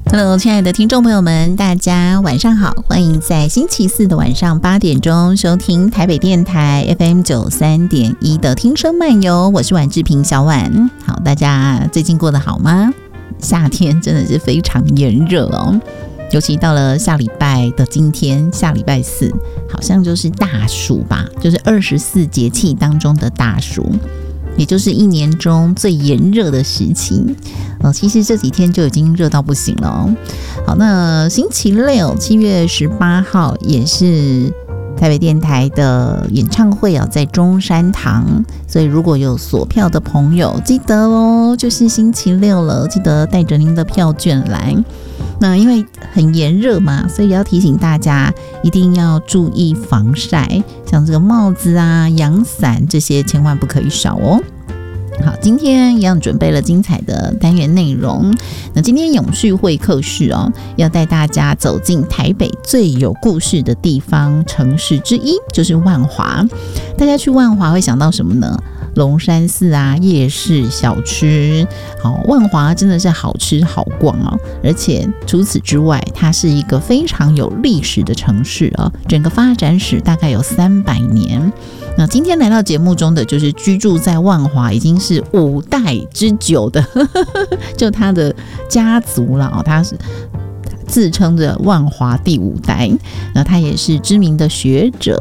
Hello， 亲爱的听众朋友们，大家晚上好，欢迎在星期四的晚上8点钟收听台北电台 FM 93.1的听声漫游，我是婉志平小婉。好，大家最近过得好吗？夏天真的是非常炎热哦，尤其到了下礼拜的今天，下礼拜四好像就是大暑吧，就是24节气当中的大暑，也就是一年中最炎热的时期。其实这几天就已经热到不行了哦。好，那星期六7月18号也是台北电台的演唱会啊，在中山堂，所以如果有锁票的朋友，记得哦，就是星期六了，记得带着您的票券来。那因为很炎热嘛，所以要提醒大家一定要注意防晒，像这个帽子啊、阳伞这些千万不可以少哦。好，今天一样准备了精彩的单元内容。那今天永续会客室哦，要带大家走进台北最有故事的地方城市之一，就是万华。大家去万华会想到什么呢？龙山寺啊，夜市小吃。好，万华真的是好吃好逛哦，而且除此之外，它是一个非常有历史的城市哦，整个发展史大概有300年。那今天来到节目中的就是居住在万华已经是5代之久的就他的家族了哦，他是自称的万华第5代，那他也是知名的学者，